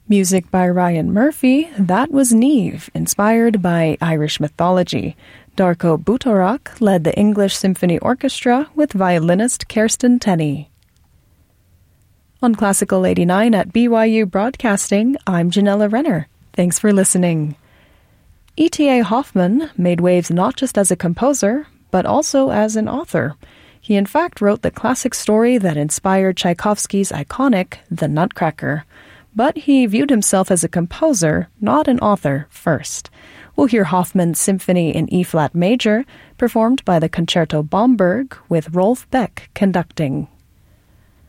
Music by Ryan Murphy, that was Neve, inspired by Irish mythology. Darko Butorak led the English Symphony Orchestra with violinist Kirsten Tenney. On Classical 89 at BYU Broadcasting, I'm Janella Renner. Thanks for listening. E.T.A. Hoffmann made waves not just as a composer, but also as an author. He in fact wrote the classic story that inspired Tchaikovsky's iconic The Nutcracker. But he viewed himself as a composer, not an author, first. We'll hear Hoffmann's Symphony in E-flat major, performed by the Concerto Bomberg, with Rolf Beck conducting.